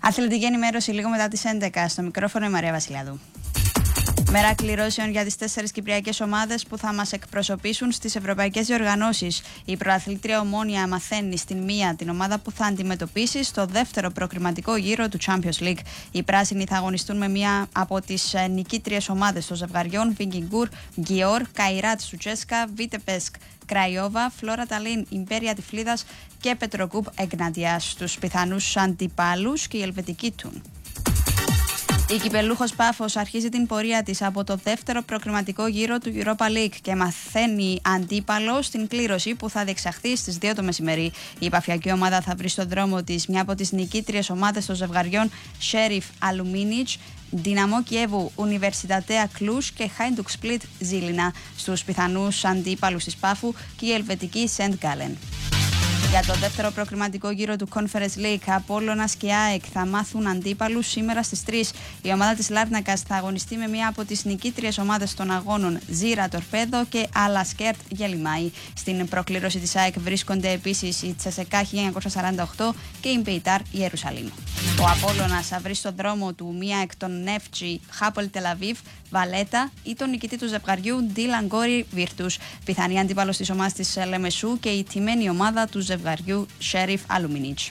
Αθλητική ενημέρωση λίγο μετά τις 11. Στο μικρόφωνο η Μαρία Βασιλιάδου. Μέρα κληρώσεων για τις 4 κυπριακές ομάδες που θα μας εκπροσωπήσουν στις ευρωπαϊκές διοργανώσεις. Η προαθλήτρια Ομόνοια μαθαίνει στην μία την ομάδα που θα αντιμετωπίσει στο δεύτερο προκριματικό γύρο του Champions League. Οι πράσινοι θα αγωνιστούν με μία από τις νικήτριες ομάδες των ζευγαριών Βινγκιγκούρ, Γκιόρ, Καϊράτ Σουτσέσκα, Βίτεπεσκ Κραϊόβα, Φλόρα Ταλίν, Ιμπέρια Τυφλίδας και Πετροκούπ Εγνατία. Στους πιθανούς αντιπάλους και η Ελβετική Τουν. Η κυπελούχος Πάφος αρχίζει την πορεία της από το δεύτερο προκριματικό γύρο του Europa League και μαθαίνει αντίπαλο στην κλήρωση που θα διεξαχθεί στις 2 το μεσημέρι. Η παφιακή ομάδα θα βρει στον δρόμο της μια από τις νικήτριες ομάδες των ζευγαριών Sheriff Αλουμίνιτς, Δυναμό Κιέβου, Ουνιβερσιτατέα Κλούς και Χάιντουκ Σπλίτ Ζήλινα. Στους πιθανούς αντίπαλους της Πάφου και η ελβετική Σεντ Γκάλεν. Για το δεύτερο προκριματικό γύρο του Conference League, Απόλλωνας και ΑΕΚ θα μάθουν αντίπαλους σήμερα στις 3. Η ομάδα της Λάρνακας θα αγωνιστεί με μία από τις νικήτριες ομάδες των αγώνων Ζήρα Τορπέδο και Αλασκέρτ Γελιμάη. Στην προκλήρωση της ΑΕΚ βρίσκονται επίσης η Τσεσεκά 1948 και η Μπεϊτάρ Ιερουσαλήμ. Ο Απόλλωνας θα βρει στον δρόμο του μία εκ των Νεύτσι Χάπολ Τελαβίβ, Βαλέτα ή τον νικητή του ζευγαριού Ντίλαν Γκόρι Βίρτους. Πιθανή αντίπαλος της ομάδας της Λεμεσού και η τιμένη ομάδα του ζευγαριού Sheriff Αλουμίνιτς.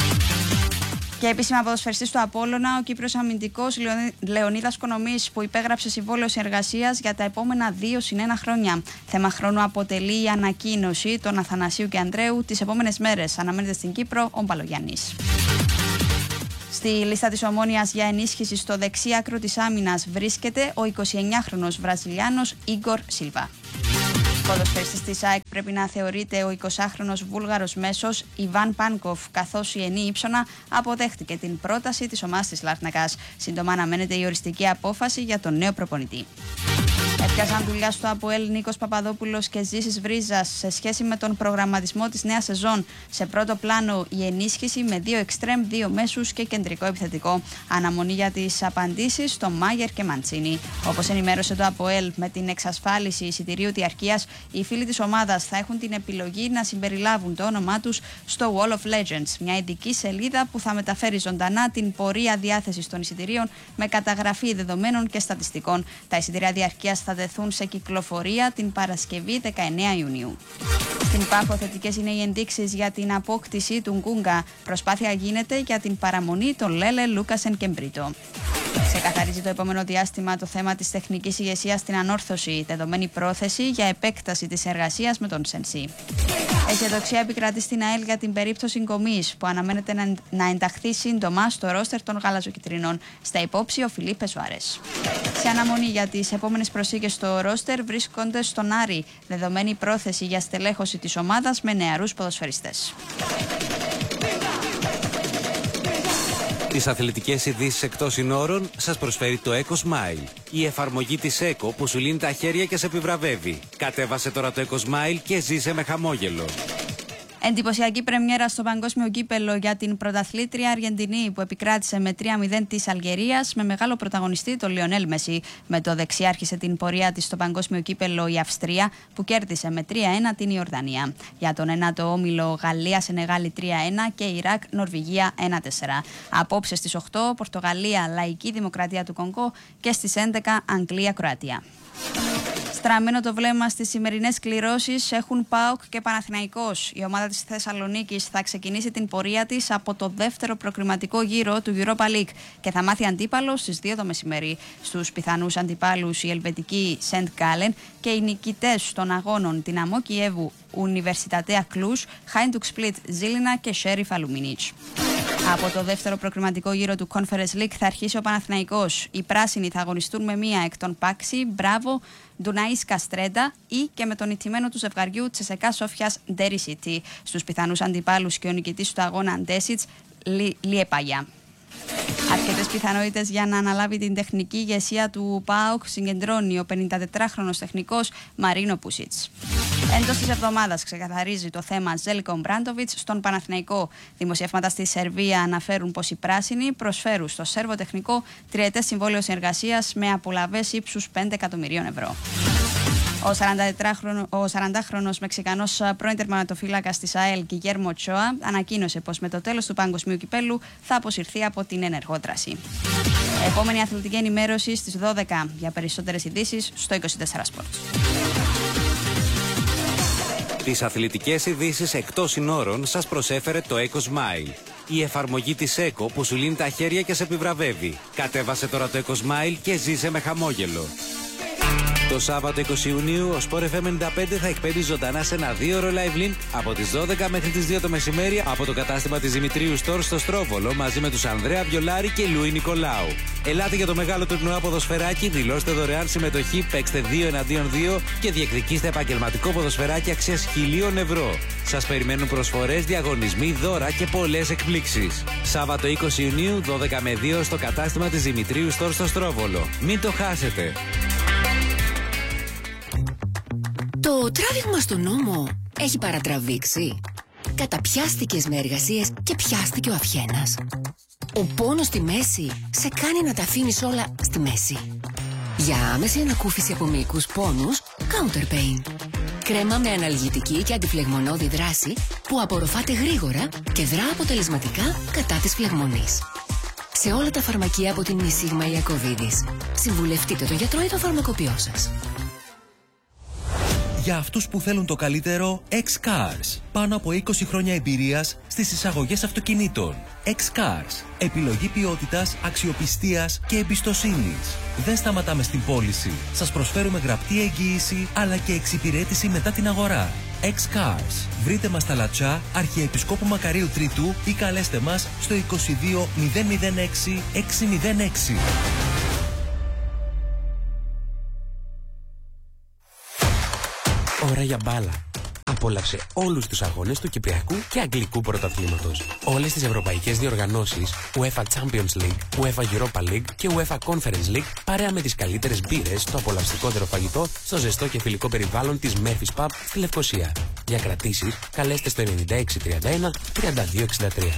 Και επίσημα ποδοσφαιριστής του Απόλλωνα, ο Κύπριος αμυντικός Λεωνίδας Κονομής, που υπέγραψε συμβόλαιο συνεργασίας για τα επόμενα 2+1 χρόνια. Θέμα χρόνου αποτελεί η ανακοίνωση των Αθανασίου και Ανδρέου τις επόμενες μέρες. Αναμένεται στην Κύπρο ο Μπαλογιάννης. Στη λίστα της Ομόνοιας για ενίσχυση στο δεξί άκρο της άμυνας βρίσκεται ο 29χρονος Βραζιλιάνος Ίγκορ Σίλβα. Ποδοσφαιριστής της ΑΕΚ πρέπει να θεωρείται ο 20χρονος Βούλγαρος μέσος Ιβάν Πάνκοφ, καθώς η Ενή Ήψονα αποδέχτηκε την πρόταση της ομάδας της Λάρνακας. Σύντομα αναμένεται η οριστική απόφαση για τον νέο προπονητή. Έπιασαν δουλειά στο ΑΠΟΕΛ Νίκος Παπαδόπουλος και Ζήσης Βρίζας σε σχέση με τον προγραμματισμό της νέας σεζόν. Σε πρώτο πλάνο η ενίσχυση με 2 εξτρέμ, 2 μέσους και κεντρικό επιθετικό. Αναμονή για τις απαντήσεις στο Μάγερ και Μαντσίνη. Όπως ενημέρωσε το ΑΠΟΕΛ, με την εξασφάλιση εισιτηρίου διαρκείας, οι φίλοι της ομάδας θα έχουν την επιλογή να συμπεριλάβουν το όνομά τους στο Wall of Legends, μια ειδική σελίδα που θα μεταφέρει ζωντανά την πορεία διάθεσης των εισιτηρίων με καταγραφή δεδομένων και στατιστικών. Τα εισιτήρια διαρκείας θα τεθούν σε κυκλοφορία την Παρασκευή 19 Ιουνίου. Στην Πάφο θετικές είναι οι ενδείξεις για την απόκτηση του Γκούγκα. Προσπάθεια γίνεται για την παραμονή των Λέλε, Λούκασεν και Μπρίτο. Ξεκαθαρίζει το επόμενο διάστημα το θέμα της τεχνικής ηγεσίας στην ανόρθωση, δεδομένη πρόθεση για επέκταση της εργασίας με τον Σενσί. Αισιοδοξία επικρατεί στην ΑΕΛ για την περίπτωση Γκομής, που αναμένεται να ενταχθεί σύντομα στο ρόστερ των γαλαζοκυτρινών. Στα υπόψη ο Φιλίπε Σουάρες. Σε αναμονή για τις επόμενες προσήγες στο ρόστερ βρίσκονται στον Άρη, δεδομένη πρόθεση για στελέχωση της ομάδας με νεαρούς ποδοσφαιριστές. Τις αθλητικές ειδήσεις εκτός συνόρων σας προσφέρει το Eco Smile. Η εφαρμογή της Eco που σου λύνει τα χέρια και σε επιβραβεύει. Κατέβασε τώρα το Eco Smile και ζήσε με χαμόγελο. Εντυπωσιακή πρεμιέρα στο παγκόσμιο κύπελο για την πρωταθλήτρια Αργεντινή, που επικράτησε με 3-0 της Αλγερίας με μεγάλο πρωταγωνιστή τον Λιονέλ Μέση. Με το δεξί άρχισε την πορεία της στο παγκόσμιο κύπελο η Αυστρία, που κέρδισε με 3-1 την Ιορδανία. Για τον 9ο όμιλο Γαλλία-Σενεγάλη 3-1 και Ιράκ-Νορβηγία 1-4. Απόψε στις 8 Πορτογαλία, Λαϊκή Δημοκρατία του Κονγκό και στις 11 Αγγλία-Κροατία. Στραμμένο το βλέμμα στις σημερινές κληρώσεις έχουν ΠΑΟΚ και Παναθηναϊκός. Η ομάδα της Θεσσαλονίκης θα ξεκινήσει την πορεία της από το δεύτερο προκριματικό γύρο του Europa League και θα μάθει αντίπαλο στις 2 το μεσημέρι. Στους πιθανούς αντιπάλους η ελβετική Σεντ Γκάλεν και οι νικητές των αγώνων Δυναμό Κιέβου, Ουνιβερσιτατέα Κλούς, Χάιντουκ Σπλίτ Ζήλινα και Sheriff Αλουμίνιτς. Από το δεύτερο προκριματικό γύρο του Conference League θα αρχίσει ο Παναθηναϊκός. Οι πράσινοι θα αγωνιστούν με μία εκ των Πάξι, Μπράβο, Ντουναΐς Καστρέντα ή και με τον ηττημένο του ζευγαριού Τσεσεκά Σόφιας Ντέρι Σίτι. Στους πιθανούς αντιπάλους και ο νικητής του αγώνα Ντέσιτς Λιεπαγιά. Αρκετές πιθανότητες για να αναλάβει την τεχνική ηγεσία του ΠΑΟΚ συγκεντρώνει ο 54χρονος τεχνικός Μαρίνο Πούσιτς. Εντός της εβδομάδας ξεκαθαρίζει το θέμα Ζέλικο Μπράντοβιτς στον Παναθηναϊκό. Δημοσιεύματα στη Σερβία αναφέρουν πως οι πράσινοι προσφέρουν στο Σέρβο τεχνικό τριετές συμβόλαιο συνεργασίας με απολαβές ύψους 5 εκατομμυρίων ευρώ. Ο 40χρονος Μεξικανός πρώην τερματοφύλακας της ΑΕΛ Γκιγέρμο Οτσόα ανακοίνωσε πως με το τέλος του παγκοσμίου κυπέλου θα αποσυρθεί από την ενεργό δράση. Επόμενη αθλητική ενημέρωση στις 12. Για περισσότερες ειδήσεις στο 24 Sports. Τις αθλητικές ειδήσεις εκτός συνόρων σας προσέφερε το EcoSmile. Η εφαρμογή της ΕΚΟ που σου λύνει τα χέρια και σε επιβραβεύει. Κατέβασε τώρα το EcoSmile και ζήσε με χαμόγελο. Το Σάββατο 20 Ιουνίου ο Sport FM 95 θα εκπέμπει ζωντανά σε ένα 2ωρο live link από τις 12 μέχρι τις 2 το μεσημέρι από το κατάστημα της Δημητρίου Store στο Στρόβολο μαζί με τους Ανδρέα Βιολάρη και Λουί Νικολάου. Ελάτε για το μεγάλο τουρνουά ποδοσφαιράκι, δηλώστε δωρεάν συμμετοχή, παίξτε 2 εναντίον 2 και διεκδικήστε επαγγελματικό ποδοσφαιράκι αξίας 1.000 ευρώ. Σας περιμένουν προσφορές, διαγωνισμοί, δώρα και πολλές εκπλήξεις. Σάββατο 20 Ιουνίου 12 με 2 στο κατάστημα της Δημητρίου Store στο Στρόβολο. Μην το χάσετε. Το τράβηγμα στον νόμο έχει παρατραβήξει. Καταπιάστηκες με εργασίες και πιάστηκε ο αυχένας. Ο πόνος στη μέση σε κάνει να τα αφήνεις όλα στη μέση. Για άμεση ανακούφιση από μυϊκούς πόνους, Counter Pain. Κρέμα με αναλγητική και αντιφλεγμονώδη δράση που απορροφάται γρήγορα και δρά αποτελεσματικά κατά της φλεγμονής. Σε όλα τα φαρμακεία από την Μισίγμα Ιακωβίδης. Συμβουλευτείτε τον γιατρό ή το φαρμακοποιό σας. Για αυτούς που θέλουν το καλύτερο, X-Cars. Πάνω από 20 χρόνια εμπειρίας στις εισαγωγές αυτοκινήτων. X-Cars. Επιλογή ποιότητας, αξιοπιστίας και εμπιστοσύνης. Δεν σταματάμε στην πώληση. Σας προσφέρουμε γραπτή εγγύηση αλλά και εξυπηρέτηση μετά την αγορά. X-Cars. Βρείτε μας στα Λατσά, Αρχιεπισκόπου Μακαρίου Τρίτου ή καλέστε μας στο 22 006 606. Ώρα για μπάλα. Απόλαυσε όλους τους αγώνες του Κυπριακού και Αγγλικού Πρωταθλήματος. Όλες τις ευρωπαϊκές διοργανώσεις, UEFA Champions League, UEFA Europa League και UEFA Conference League, παρέα με τις καλύτερες μπύρες, στο απολαυστικότερο φαγητό, στο ζεστό και φιλικό περιβάλλον της Murphy's Pub στη Λευκοσία. Για κρατήσεις, καλέστε στο 9631 3263.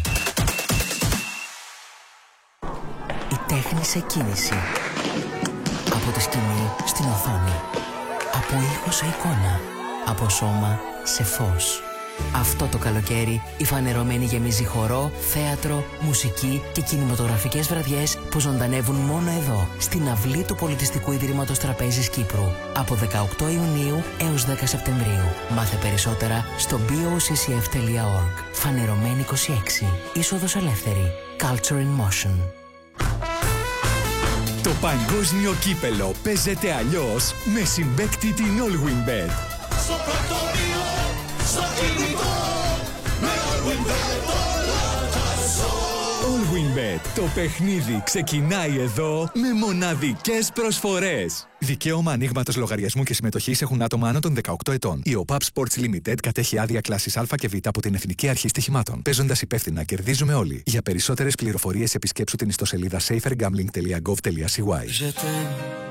Η τέχνη σε κίνηση. Από τη σκηνή στην οθόνη. Από ήχο σε εικόνα. Από σώμα σε φως. Αυτό το καλοκαίρι η Φανερωμένη γεμίζει χορό, θέατρο, μουσική και κινηματογραφικές βραδιές που ζωντανεύουν μόνο εδώ, στην αυλή του Πολιτιστικού Ιδρύματος Τραπέζης Κύπρου. Από 18 Ιουνίου έως 10 Σεπτεμβρίου. Μάθε περισσότερα στο boccf.org. Φανερωμένη 26. Είσοδος ελεύθερη. Culture in Motion. Το παγκόσμιο κύπελο παίζεται αλλιώς με συμπαίκτη την Allwinbet. Στο πρωτοβείο, στο κινητό, με Allwinbet όλα τα ζω. Allwinbet, το παιχνίδι ξεκινάει εδώ με μοναδικές προσφορές. Δικαίωμα ανοίγματος λογαριασμού και συμμετοχής έχουν άτομα άνω των 18 ετών. Η OPAP Sports Limited κατέχει άδεια κλάσης Α και Β από την Εθνική Αρχή Στοιχημάτων. Παίζοντας υπεύθυνα, κερδίζουμε όλοι. Για περισσότερες πληροφορίες επισκέψου την ιστοσελίδα safergambling.gov.cy.